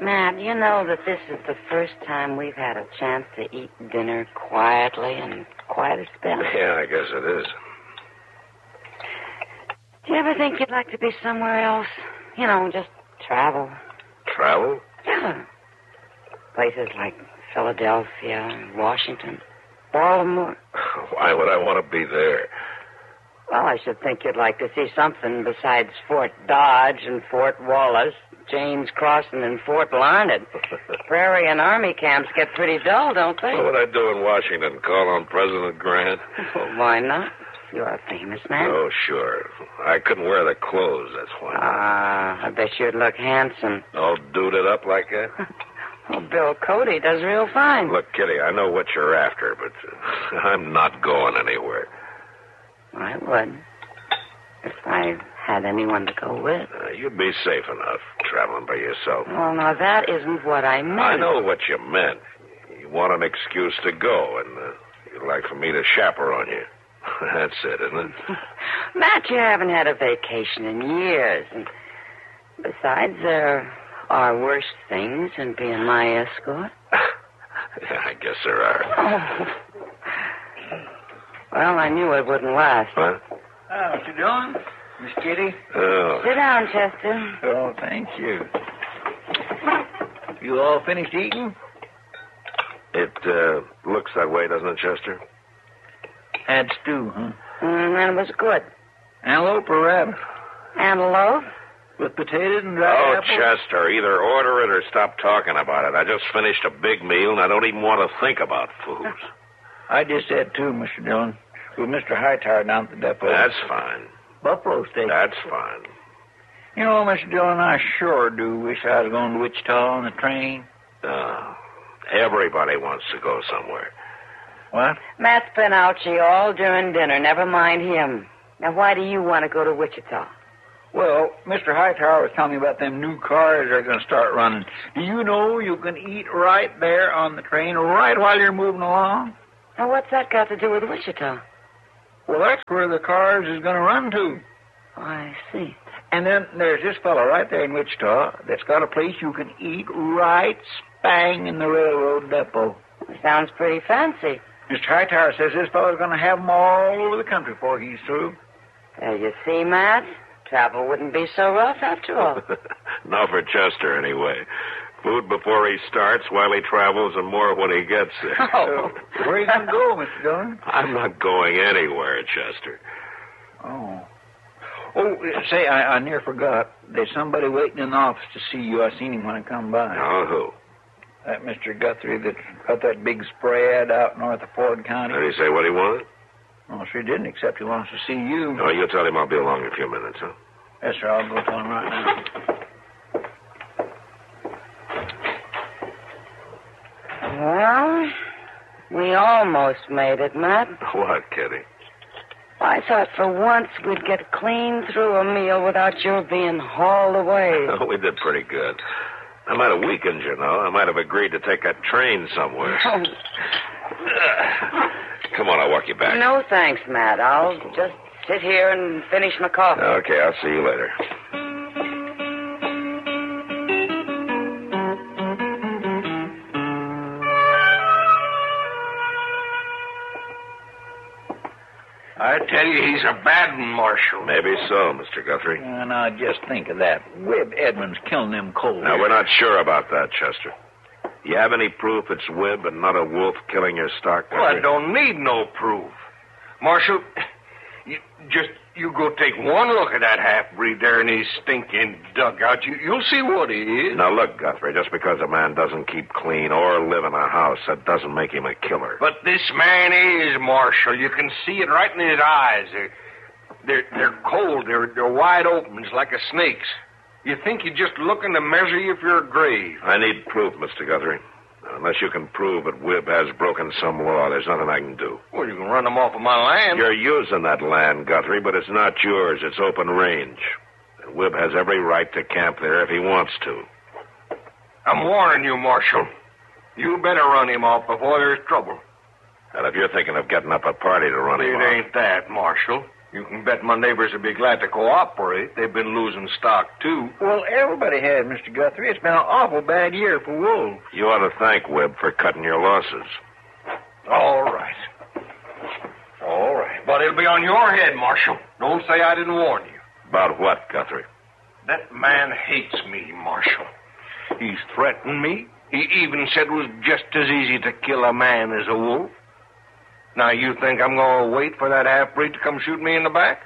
Matt, you know that this is the first time we've had a chance to eat dinner quietly and quite a spell. Yeah, I guess it is. Do you ever think you'd like to be somewhere else? You know, just travel. Travel? Yeah. Places like Philadelphia, Washington, Baltimore. Why would I want to be there? Well, I should think you'd like to see something besides Fort Dodge and Fort Wallace, James Crossing and Fort Larned. Prairie and Army camps get pretty dull, don't they? What would I do in Washington? Call on President Grant? Well, why not? You're a famous man. Oh, sure. I couldn't wear the clothes, that's why. I bet you'd look handsome. All duded up like that? Well, Bill Cody does real fine. Look, Kitty, I know what you're after, but I'm not going anywhere. I would. If I had anyone to go with. You'd be safe enough traveling by yourself. Well, now, that isn't what I meant. I know what you meant. You want an excuse to go, and you'd like for me to chaperone you. That's it, isn't it? Matt, you haven't had a vacation in years. And besides, there are worse things than being my escort. Yeah, I guess there are. Oh. Well, I knew it wouldn't last. What? What you doing, Miss Kitty? Oh. Sit down, Chester. Oh, thank you. You all finished eating? It looks that way, doesn't it, Chester? Had stew, huh? And it was good. Antelope or rabbit? Antelope? With potatoes and dried apples? Chester, either order it or stop talking about it. I just finished a big meal, and I don't even want to think about food. I just had two, Mr. Dillon. With Mr. Hightower down at the depot. That's fine. Buffalo steak. That's fine. You know, Mr. Dillon, I sure do wish I was going to Wichita on the train. Everybody wants to go somewhere. What? Matt's been out all during dinner. Never mind him. Now, why do you want to go to Wichita? Well, Mr. Hightower was telling me about them new cars they're going to start running. Do you know you can eat right there on the train, right while you're moving along? Now, what's that got to do with Wichita? Well, that's where the cars is going to run to. Oh, I see. And then there's this fellow right there in Wichita that's got a place you can eat right spang in the railroad depot. Sounds pretty fancy. Mr. Hightower says this fellow's going to have them all over the country before he's through. There you see, Matt. Travel wouldn't be so rough after all. Not for Chester, anyway. Food before he starts, while he travels, and more when he gets there. Oh. Where are you going to go, Mr. Dillon? I'm not going anywhere, Chester. Oh. Oh, say, I near forgot. There's somebody waiting in the office to see you. I seen him when I come by. Oh, who? That Mr. Guthrie that's got that big spread out north of Ford County. Did he say what he wanted? Well, sure didn't, except he wants to see you. Oh, you tell him I'll be along in a few minutes, huh? Yes, sir. I'll go tell him right now. Well, we almost made it, Matt. What, Kitty? I thought for once we'd get clean through a meal without your being hauled away. Oh, we did pretty good. I might have weakened, you know. I might have agreed to take that train somewhere. Oh. Come on, I'll walk you back. No, thanks, Matt. I'll just sit here and finish my coffee. Okay, I'll see you later. I tell you, he's a bad one, Marshal. Maybe so, Mr. Guthrie. And now just think of that. Webb Edmonds killing them cold. Now, we're not sure about that, Chester. You have any proof it's Webb and not a wolf killing your stock? Well, I don't need no proof. Marshal, you go take one look at that half-breed there in his stinking dugout. You'll see what he is. Now, look, Guthrie, just because a man doesn't keep clean or live in a house, that doesn't make him a killer. But this man is, Marshal. You can see it right in his eyes. They're cold. They're wide open. It's like a snake's. You think you're just looking to measure you for your grave. I need proof, Mr. Guthrie. Unless you can prove that Webb has broken some law, there's nothing I can do. Well, you can run him off of my land. You're using that land, Guthrie, but it's not yours. It's open range. And Webb has every right to camp there if he wants to. I'm warning you, Marshal. You better run him off before there's trouble. And if you're thinking of getting up a party to run him off... It ain't that, Marshal. You can bet my neighbors would be glad to cooperate. They've been losing stock, too. Well, everybody has, Mr. Guthrie. It's been an awful bad year for wolves. You ought to thank Webb for cutting your losses. All right. All right. But it'll be on your head, Marshal. Don't say I didn't warn you. About what, Guthrie? That man hates me, Marshal. He's threatened me. He even said it was just as easy to kill a man as a wolf. Now, you think I'm going to wait for that half-breed to come shoot me in the back?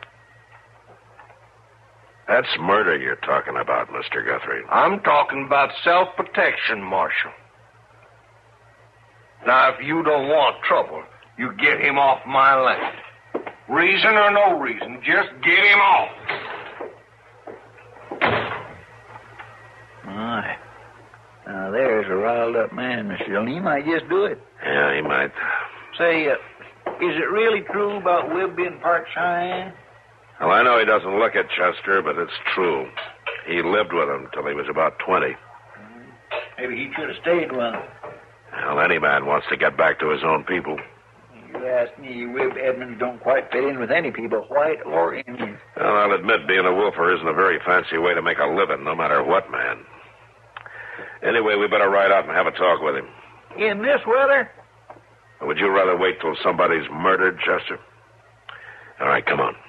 That's murder you're talking about, Mr. Guthrie. I'm talking about self-protection, Marshal. Now, if you don't want trouble, you get him off my land. Reason or no reason, just get him off. My. Now, there's a riled-up man, Mr. Dillon. He might just do it. Yeah, he might. Say, is it really true about Webb being part Cheyenne? Well, I know he doesn't look it, Chester, but it's true. He lived with him till he was about 20. Maybe he should have stayed with him. Well, any man wants to get back to his own people. You ask me, Webb Edmonds don't quite fit in with any people, white or Indian. Well, I'll admit being a wolfer isn't a very fancy way to make a living, no matter what, man. Anyway, we better ride out and have a talk with him. In this weather? Would you rather wait till somebody's murdered, Chester? All right, come on.